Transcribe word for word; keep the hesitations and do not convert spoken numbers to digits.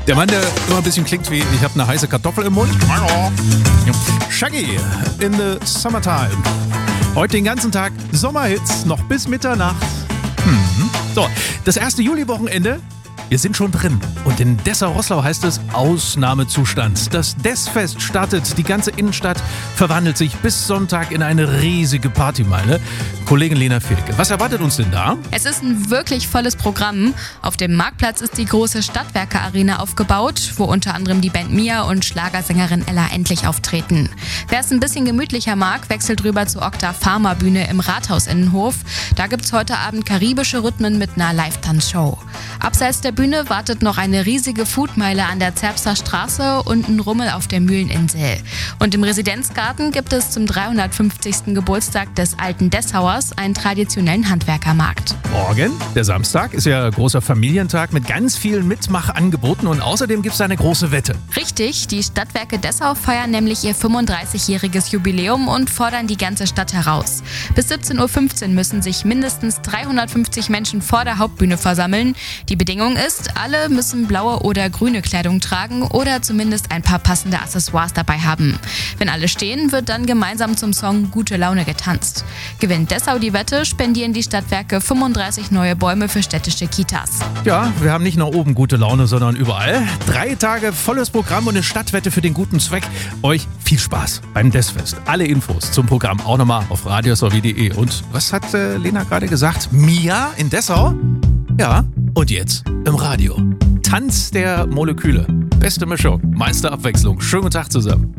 Der Mann, der immer ein bisschen klingt wie, ich habe eine heiße Kartoffel im Mund. Shaggy in the Summertime. Heute den ganzen Tag Sommerhits, noch bis Mitternacht. Hm. So, das erste Juli-Wochenende. Wir sind schon drin. Und in Dessau-Roßlau heißt es Ausnahmezustand. Das Dessfest startet. Die ganze Innenstadt verwandelt sich bis Sonntag in eine riesige Partymeile. Kollegin Lena Filke, was erwartet uns denn da? Es ist ein wirklich volles Programm. Auf dem Marktplatz ist die große Stadtwerke-Arena aufgebaut, wo unter anderem die Band Mia und Schlagersängerin Ella Endlich auftreten. Wer es ein bisschen gemütlicher mag, wechselt rüber zur Okta Pharma Bühne im Rathaus-Innenhof. Da gibt's heute Abend karibische Rhythmen mit einer Live-Tanz-Show. Abseits der Bühne wartet noch eine riesige Foodmeile an der Zerbster Straße und ein Rummel auf der Mühleninsel. Und im Residenzgarten gibt es zum dreihundertfünfzigsten Geburtstag des alten Dessauers einen traditionellen Handwerkermarkt. Morgen, der Samstag, ist ja großer Familientag mit ganz vielen Mitmachangeboten und außerdem gibt es eine große Wette. Richtig, die Stadtwerke Dessau feiern nämlich ihr fünfunddreißigjähriges Jubiläum und fordern die ganze Stadt heraus. Bis siebzehn Uhr fünfzehn müssen sich mindestens dreihundertfünfzig Menschen vor der Hauptbühne versammeln. Die Bedingung ist, alle müssen blaue oder grüne Kleidung tragen oder zumindest ein paar passende Accessoires dabei haben. Wenn alle stehen, wird dann gemeinsam zum Song Gute Laune getanzt. Gewinnt Dessau die Wette, spendieren die Stadtwerke fünfunddreißig neue Bäume für städtische Kitas. Ja, wir haben nicht nur oben gute Laune, sondern überall. Drei Tage volles Programm und eine Stadtwette für den guten Zweck. Euch viel Spaß beim Dessfest. Alle Infos zum Programm auch nochmal auf radiosw punkt de. Und was hat äh, Lena gerade gesagt? Mia in Dessau? Ja, und jetzt im Radio. Tanz der Moleküle. Beste Mischung, meiste Abwechslung. Schönen guten Tag zusammen.